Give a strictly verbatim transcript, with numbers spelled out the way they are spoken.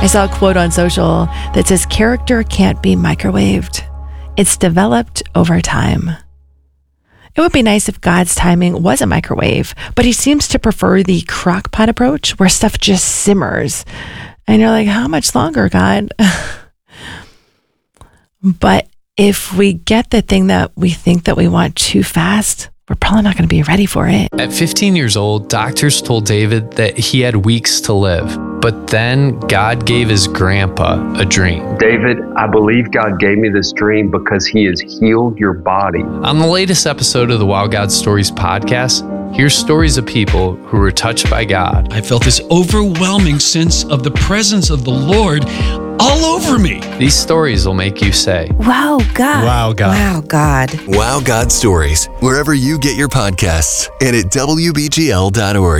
I saw a quote on social that says, character can't be microwaved. It's developed over time. It would be nice if God's timing was a microwave, but he seems to prefer the crock pot approach where stuff just simmers. And you're like, how much longer, God? But if we get the thing that we think that we want too fast, we're probably not going to be ready for it. At fifteen years old, doctors told David that he had weeks to live. But then God gave his grandpa a dream. David, I believe God gave me this dream because he has healed your body. On the latest episode of the Wow God Stories podcast, here's stories of people who were touched by God. I felt this overwhelming sense of the presence of the Lord all over me. These stories will make you say, Wow, God. Wow, God. Wow, God. Wow God Stories, wherever you get your podcasts and at W B G L dot org.